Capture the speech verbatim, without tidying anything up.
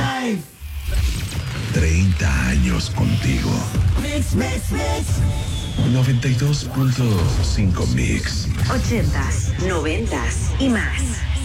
Life. treinta años contigo. Mix, mix, mix. noventa y dos punto cinco Mix. Ochentas, noventas y más.